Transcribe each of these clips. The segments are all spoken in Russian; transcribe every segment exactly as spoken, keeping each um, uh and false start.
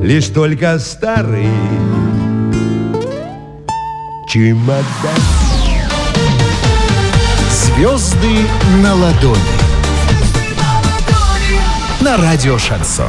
лишь только старый чемодан. Звезды на ладони. На радио Шансон.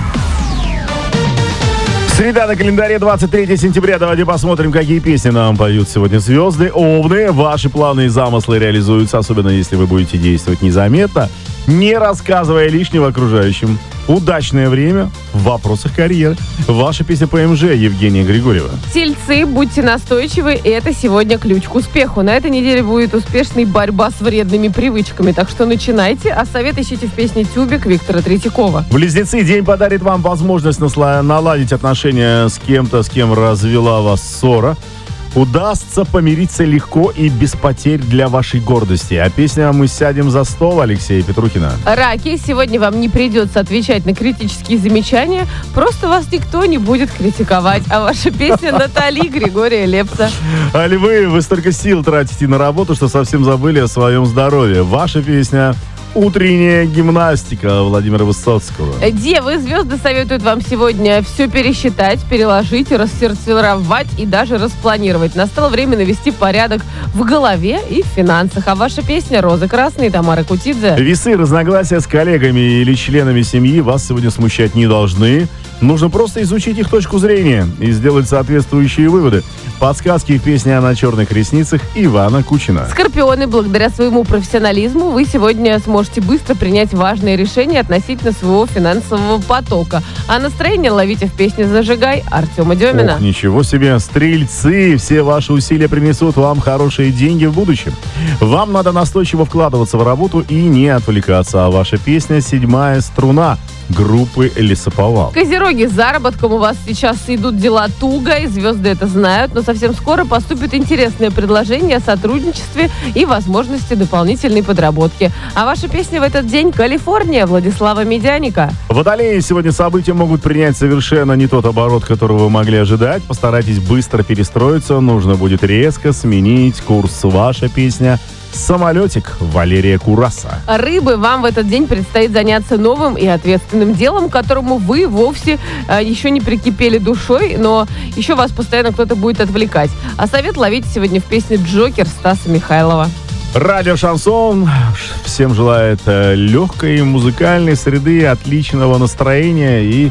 Среда на календаре, двадцать третьего сентября. Давайте посмотрим, какие песни нам поют сегодня звезды. Овны, ваши планы и замыслы реализуются, особенно если вы будете действовать незаметно, не рассказывая лишнего окружающим. Удачное время в вопросах карьеры. Ваша песня ПМЖ, Евгения Григорьева. Тельцы, будьте настойчивы, это сегодня ключ к успеху. На этой неделе будет успешной борьба с вредными привычками, так что начинайте, а совет ищите в песне «Тюбик» Виктора Третьякова. Близнецы, день подарит вам возможность насла- наладить отношения с кем-то, с кем развела вас ссора. Удастся помириться легко и без потерь для вашей гордости. А песня «Мы сядем за стол» Алексея Петрухина. Раки, сегодня вам не придется отвечать на критические замечания, просто вас никто не будет критиковать. А ваша песня Натали Григория Лепса. А львы, вы столько сил тратите на работу, что совсем забыли о своем здоровье. Ваша песня «Утренняя гимнастика» Владимира Высоцкого. Девы, звезды советуют вам сегодня все пересчитать, переложить, рассортировать и даже распланировать. Настало время навести порядок в голове и в финансах. А ваша песня «Розы красные» Тамара Кутидзе. Весы, разногласия с коллегами или членами семьи вас сегодня смущать не должны. Нужно просто изучить их точку зрения и сделать соответствующие выводы. Подсказки в песне «На черных ресницах» Ивана Кучина. Скорпионы, благодаря своему профессионализму вы сегодня сможете быстро принять важные решения относительно своего финансового потока. А настроение ловите в песне «Зажигай» Артема Демина. Ох, ничего себе. Стрельцы, все ваши усилия принесут вам хорошие деньги в будущем. Вам надо настойчиво вкладываться в работу и не отвлекаться. А ваша песня «Седьмая струна» группы «Лесоповал». Козероги, с заработком у вас сейчас идут дела туго, и звезды это знают, но совсем скоро поступит интересное предложение о сотрудничестве и возможности дополнительной подработки. А ваша песня в этот день «Калифорния» Владислава Медяника. Водолеи, сегодня события могут принять совершенно не тот оборот, которого вы могли ожидать. Постарайтесь быстро перестроиться, нужно будет резко сменить курс. Ваша песня «Самолетик» Валерия Кураса. Рыбы, вам в этот день предстоит заняться новым и ответственным делом, к которому вы вовсе э, еще не прикипели душой, но еще вас постоянно кто-то будет отвлекать. А совет ловите сегодня в песне «Джокер» Стаса Михайлова. Радио Шансон всем желает э, легкой музыкальной среды, отличного настроения и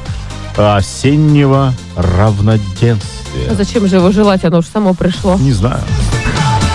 осеннего равноденствия. А зачем же его желать? Оно уже само пришло. Не знаю.